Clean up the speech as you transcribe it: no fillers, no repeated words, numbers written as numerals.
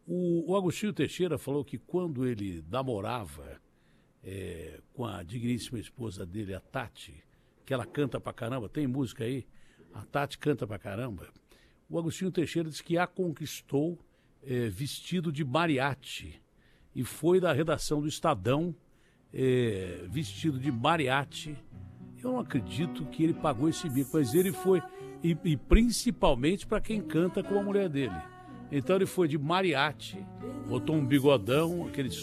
O Agostinho Teixeira falou que quando ele namorava com a digníssima esposa dele, a Tati, que ela canta pra caramba, tem música aí, a Tati canta pra caramba, o Agostinho Teixeira disse que a conquistou vestido de mariachi, e foi da redação do Estadão, vestido de mariachi. Eu não acredito que ele pagou esse bico, mas ele foi, e principalmente para quem canta com a mulher dele. Então ele foi de mariachi, botou um bigodão, aquele